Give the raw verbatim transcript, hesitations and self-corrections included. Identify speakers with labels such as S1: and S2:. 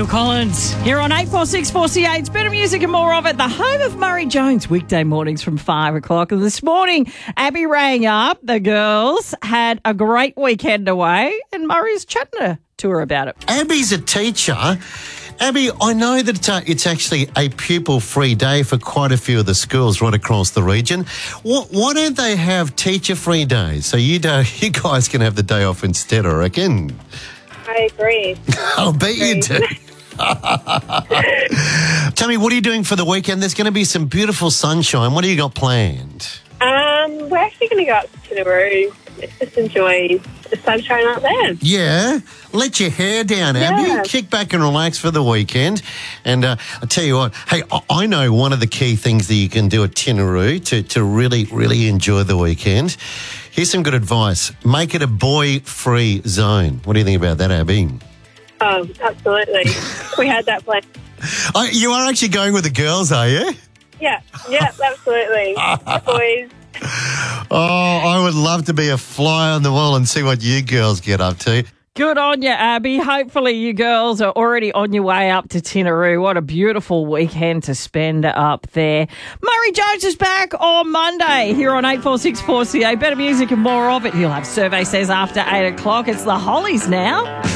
S1: Phil Collins here on eight four six four C H. Better music and more of it. The home of Murray Jones, weekday mornings from five o'clock. And this morning, Abby rang up. The girls had a great weekend away, and Murray's chatting to her about it.
S2: Abby's a teacher. Abby, I know that uh, it's actually a pupil-free day for quite a few of the schools right across the region. Why, why don't they have teacher-free days? So you, do, you guys can have the day off instead, I reckon.
S3: I agree.
S2: I'll bet you do. Tell me, what are you doing for the weekend? There's going to be some beautiful sunshine. What do you got planned?
S3: Um, we're actually going to go up to Tinaroo. Let's just enjoy the sunshine up there.
S2: Yeah. Let your hair down, Abby.
S3: Yeah.
S2: Kick back and relax for the weekend. And uh, I tell you what, hey, I- I know one of the key things that you can do at Tinaroo to, to really, really enjoy the weekend. Here's some good advice. Make it a boy-free zone. What do you think about that, Abby?
S3: Um, absolutely. We had that plan.
S2: Oh, you are actually going with the girls, are you?
S3: Yeah, yeah, absolutely. The boys.
S2: Oh, I would love to be a fly on the wall and see what you girls get up to.
S1: Good on you, Abby. Hopefully you girls are already on your way up to Tinaroo. What a beautiful weekend to spend up there. Murray Jones is back on Monday here on eight four six four C A. Better music and more of it. He'll have Survey Says after eight o'clock. It's the Hollies now.